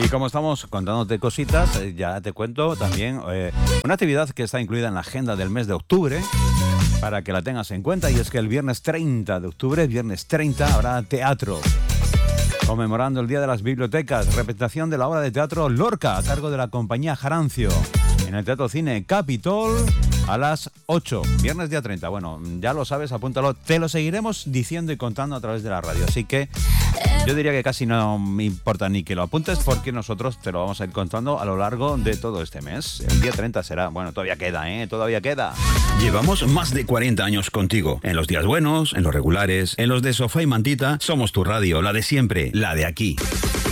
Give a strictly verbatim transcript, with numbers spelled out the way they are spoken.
Y como estamos contándote cositas, eh, ya te cuento también eh, una actividad que está incluida en la agenda del mes de octubre, para que la tengas en cuenta, y es que el viernes treinta de octubre, viernes treinta, habrá teatro, conmemorando el Día de las Bibliotecas, representación de la obra de teatro Lorca, a cargo de la compañía Jarancio, en el Teatro Cine Capitol, a las ocho, viernes día treinta. Bueno, ya lo sabes, apúntalo, te lo seguiremos diciendo y contando a través de la radio, así que yo diría que casi no me importa ni que lo apuntes, porque nosotros te lo vamos a ir contando a lo largo de todo este mes. El día treinta será, bueno, todavía queda, ¿eh? Todavía queda. Llevamos más de cuarenta años contigo, en los días buenos, en los regulares, en los de sofá y mantita. Somos tu radio, la de siempre, la de aquí.